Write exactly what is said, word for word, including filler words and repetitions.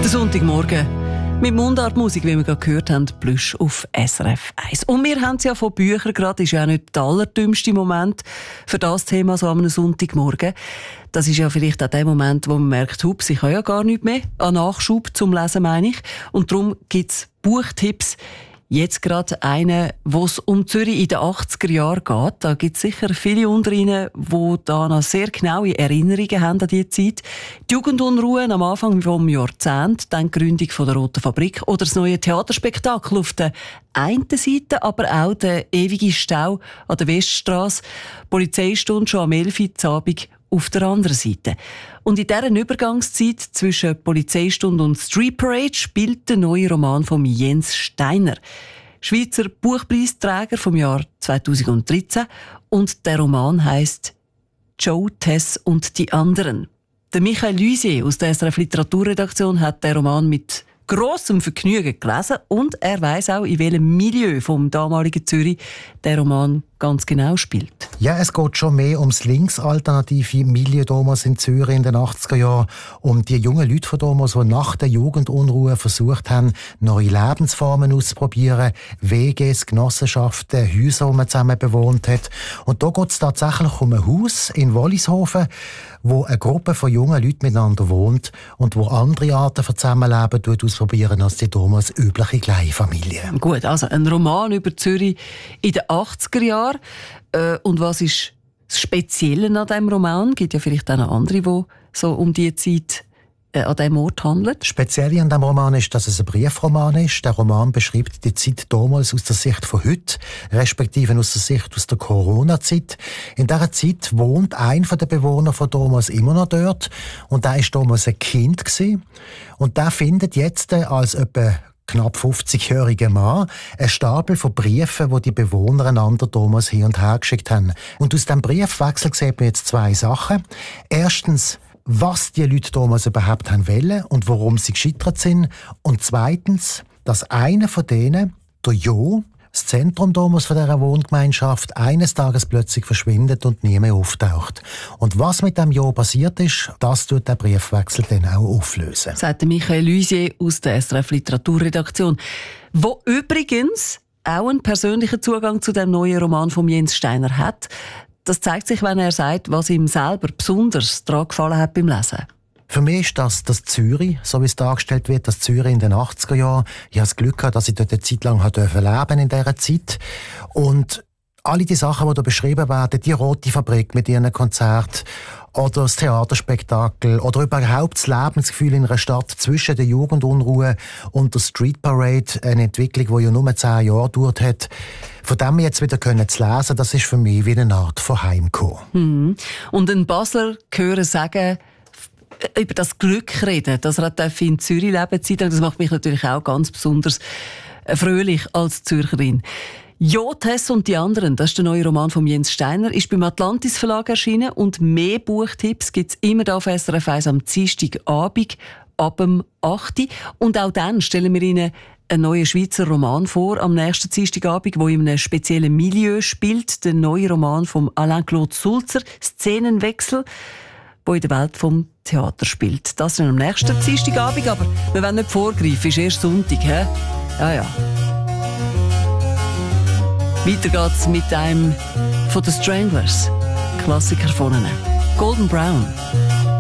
Der Sonntagmorgen mit Mundartmusik, wie wir gerade gehört haben, Plüsch auf S R F eins. Und wir haben es ja von Büchern gerade, ist ja auch nicht der allerdümmste Moment für das Thema so am Sonntagmorgen. Das ist ja vielleicht auch der Moment, wo man merkt, hups, ich habe ja gar nichts mehr an Nachschub zum Lesen, meine ich. Und darum gibt es Buchtipps. Jetzt gerade einen, wo es um Zürich in den achtziger Jahren geht. Da gibt es sicher viele unter Ihnen, die da noch sehr genaue Erinnerungen haben an diese Zeit. Die Jugendunruhen am Anfang des Jahrzehnts, dann die Gründung von der Roten Fabrik oder das neue Theaterspektakel auf der einen Seite, aber auch der ewige Stau an der Weststrasse, Polizeistunde schon am elf Uhr am Abend auf der anderen Seite. Und in dieser Übergangszeit zwischen Polizeistunde und Street Parade spielt der neue Roman von Jens Steiner, Schweizer Buchpreisträger vom Jahr zweitausenddreizehn. Und der Roman heisst «Joe, Tess und die anderen». Der Michael Luisier aus der S R F Literaturredaktion hat den Roman mit grossem Vergnügen gelesen und er weiss auch, in welchem Milieu vom damaligen Zürich der Roman ganz genau spielt. Ja, es geht schon mehr ums linksalternative Milieu damals in Zürich in den achtziger Jahren, um die jungen Leute von damals, die nach der Jugendunruhe versucht haben, neue Lebensformen auszuprobieren, W Gs, Genossenschaften, Häuser, die man zusammen bewohnt hat. Und da geht es tatsächlich um ein Haus in Wallishofen, wo eine Gruppe von jungen Leuten miteinander wohnt und wo andere Arten von Zusammenleben ausprobieren als die damals übliche Kleinfamilie. Gut, also ein Roman über Zürich in den achtziger Jahren. Äh, und was ist das Spezielle an diesem Roman? Es gibt ja vielleicht auch noch andere, die so um diese Zeit äh, an diesem Ort handeln. Das Spezielle an diesem Roman ist, dass es ein Briefroman ist. Der Roman beschreibt die Zeit damals aus der Sicht von heute, respektive aus der Sicht aus der Corona-Zeit. In dieser Zeit wohnt ein von den Bewohnern von damals immer noch dort. Und der war damals ein Kind gewesen. Und der findet jetzt als etwa knapp fünfzigjähriger Mann einen Stapel von Briefen, die die Bewohner einander damals hin und her geschickt haben. Und aus diesem Briefwechsel sieht man jetzt zwei Sachen. Erstens, was die Leute damals überhaupt haben wollen und warum sie gescheitert sind. Und zweitens, dass einer von denen, der Jo, das Zentrum damals von dieser Wohngemeinschaft, eines Tages plötzlich verschwindet und nie mehr auftaucht. Und was mit dem Jo passiert ist, das tut der Briefwechsel dann auch auflösen. Sagt Michael Luisier aus der S R F Literaturredaktion, wo übrigens auch einen persönlichen Zugang zu dem neuen Roman von Jens Steiner hat. Das zeigt sich, wenn er sagt, was ihm selber besonders daran gefallen hat beim Lesen. Für mich ist das, das Zürich, so wie es dargestellt wird, das Zürich in den achtziger Jahren. Ich habe das Glück gehabt, dass ich dort eine Zeit lang leben durfte in dieser Zeit. Und alle die Sachen, die da beschrieben werden, die Rote Fabrik mit ihren Konzerten oder das Theaterspektakel oder überhaupt das Lebensgefühl in einer Stadt zwischen der Jugendunruhe und der Street Parade, eine Entwicklung, die ja nur zehn Jahre gedauert hat. Von dem jetzt wieder können zu lesen, das ist für mich wie eine Art von Heimkommen. Mhm. Und ein Basler hören sagen, über das Glück reden, dass er in Zürich leben darf, das macht mich natürlich auch ganz besonders fröhlich als Zürcherin. «Jo, Tess und die anderen», das ist der neue Roman von Jens Steiner, ist beim Atlantis Verlag erschienen und mehr Buchtipps gibt es immer da auf S R F eins am Dienstagabend ab dem acht Uhr. Und auch dann stellen wir Ihnen einen neuen Schweizer Roman vor, am nächsten Dienstagabend, der in einem speziellen Milieu spielt, der neue Roman von Alain-Claude Sulzer, «Szenenwechsel», der in der Welt vom Theater spielt. Das ist am nächsten Dienstagabend, aber wir wollen nicht vorgreifen, ist erst Sonntag, hä? Ja, ja. Weiter geht's mit einem von den Stranglers, Klassiker von ihnen, Golden Brown.